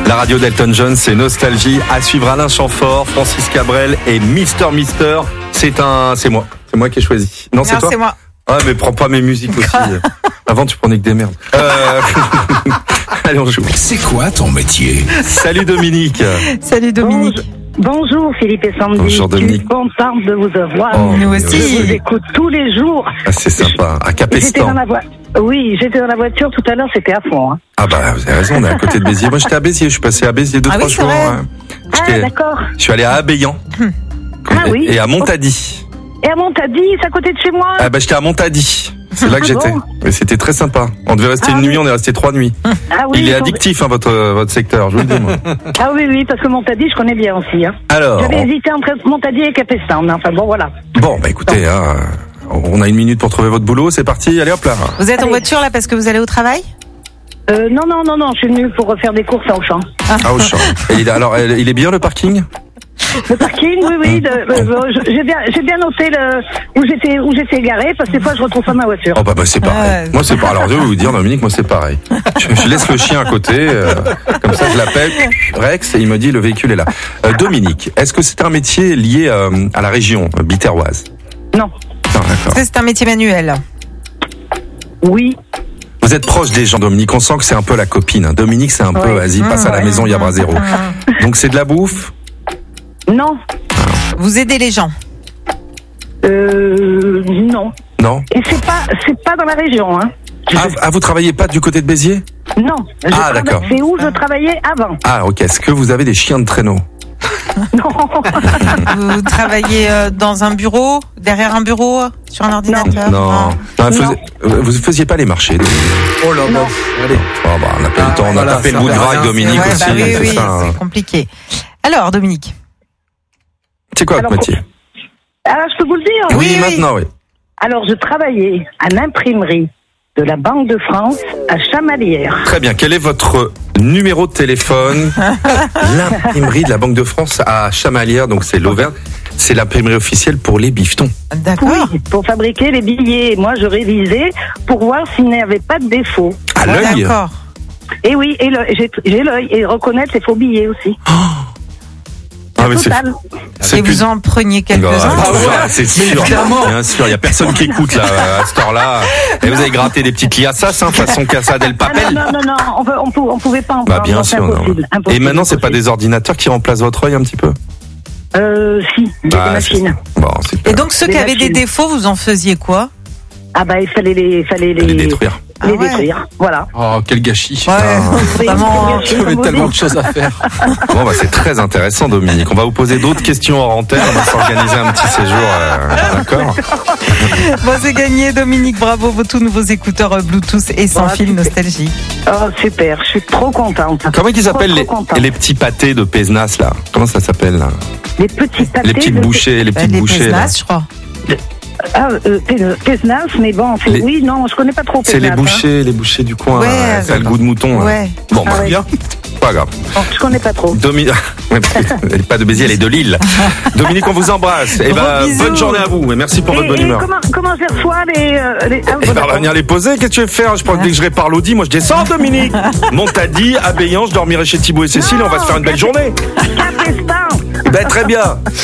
La radio d'Elton John, c'est Nostalgie. À suivre Alain Chamfort, Francis Cabrel et Mister. C'est moi. C'est moi qui ai choisi. Non, c'est toi? C'est moi. Ah, mais prends pas mes musiques aussi. Avant, tu prenais que des merdes. Allez, on joue. C'est quoi ton métier? Salut Dominique. Salut Dominique. Bonjour Philippe et Sandy. Bonjour Dominique. Je suis contente de vous avoir. Nous Je aussi. vous écoute tous les jours. Ah, c'est sympa. À J'étais Capestan. dans la Oui, j'étais dans la voiture tout à l'heure, c'était à fond. Hein. Ah bah, vous avez raison, on est à côté de Béziers. Moi, j'étais à Béziers. Je suis passé à Béziers 2-3 oui, c'est jours. vrai. Hein. Ah, d'accord. Je suis allé à Abéyan. Ah oui. Et à Montady. Et à Montady, c'est à côté de chez moi. Ah bah, j'étais à Montady. C'est là que Ah j'étais. bon Et c'était très sympa. On devait rester une nuit, on est resté 3 nuits. Ah oui, Il est ils sont- addictif, hein, votre secteur, je vous le dis, moi. Ah oui, parce que Montady, je connais bien aussi. Hein. Alors, J'avais hésité entre Montady et Capestan. Mais enfin bon, voilà. bon, bah écoutez, hein, on a 1 minute pour trouver votre boulot, c'est parti, allez hop là. Vous êtes en Allez. voiture là parce que vous allez au travail? Non, je suis venue pour refaire des courses à Auchan. Ah, au champ. Et il est bien le parking? Le parking, oui, j'ai bien noté où j'étais égaré, parce que des fois je retrouve pas ma voiture. Oh bah c'est pareil. Ouais. Moi c'est pas. Alors je vais vous dire Dominique, moi c'est pareil. Je laisse le chien à côté, comme ça je l'appelle Rex et il me dit le véhicule est là. Dominique, est-ce que c'est un métier lié à la région biterroise? Non. Non, d'accord. C'est un métier manuel. Oui. Vous êtes proche des gens, Dominique. On sent que c'est un peu la copine. Hein. Dominique, c'est un peu, Ouais. vas-y, passe à la maison, il y a bras zéro. Donc c'est de la bouffe? Non. Vous aidez les gens. Non. Non. Et c'est pas dans la région, hein. Ah, vous travaillez pas du côté de Béziers? Non. Ah, d'accord. C'est où je travaillais avant. Ah, ok. Est-ce que vous avez des chiens de traîneau? Non. Vous travaillez dans un bureau, derrière un bureau, sur un ordinateur? Non. Vous faisiez pas les marchés, Dominique? Oh là là. Allez. Oh, bah, on n'a pas eu le temps. On a Voilà, tapé le ça bout de fait gras rien. avec Dominique Ouais, aussi. bah oui, c'est oui, ça, hein. c'est compliqué. Alors, Dominique. C'est quoi votre Alors, métier? Alors, je peux vous le dire? Oui, oui. Maintenant, oui. Alors, je travaillais à l'imprimerie de la Banque de France à Chamalières. Très bien. Quel est votre numéro de téléphone? L'imprimerie de la Banque de France à Chamalières, donc c'est l'Auvergne. C'est l'imprimerie officielle pour les bifetons. D'accord. Oui, pour fabriquer les billets. Moi, je révisais pour voir s'il n'y avait pas de défaut. À l'œil? D'accord. Et oui, et j'ai l'œil et reconnaître les faux billets aussi. Ah, mais c'est, Total. c'est Et plus... vous en preniez quelques-uns? Ah, c'est sûr. évidemment. Bien sûr, il y a personne qui écoute là à cette heure-là. Et vous avez gratté des petites liassas, hein, façon Casa del Ah Papel. non, on pouvait pas en Bah prendre. bien non, c'est sûr. Non. impossible, Et impossible, maintenant, c'est pas impossible. des ordinateurs qui remplacent votre œil un petit peu? Si, des Ah, machines. c'est- Bon, super. Et donc, ceux Des qui avaient des machines. défauts, vous en faisiez quoi? Ah bah, il fallait les les détruire. les Ah ouais. détruire. Voilà. Oh, quel gâchis. Vraiment. J'avais tellement de choses à faire. Bon, bah, c'est très intéressant, Dominique. On va vous poser d'autres questions en antenne. On va s'organiser un petit séjour. D'accord? Bon, c'est gagné, Dominique. Bravo, vos tout nouveaux écouteurs Bluetooth et sans Ah, fil super. nostalgie. Oh, super. Je suis trop contente. Comment ils s'appellent Trop contente. les petits pâtés de Pézenas, là? Comment ça s'appelle, là? Les petits pâtés. Les petites de- bouchées, les petites Les bouchées, là. Pézenas, je crois. Ah, Pézenas, mais bon, c'est... Les- Oui, non, je connais pas trop C'est Pézenas. les bouchées du coin, Ouais, là. Ça a le goût de mouton, là. Ouais. Bon, bah, Ah ouais. bien. Pas grave. Bon, je connais pas trop. Dominique, elle est pas de Béziers, elle est de Lille. Dominique, on vous embrasse. Et Gros bisous. bonne journée à vous. Et merci pour votre bonne Et humeur. comment je les reçois les... Et on va venir les poser. Qu'est-ce que tu veux faire? Je pense que dès que je répare l'Audi, moi je descends, Dominique. Montady, Abéyan, je dormirai chez Thibaut et Cécile et on va se faire une belle journée. Capestan. Ben, très bien.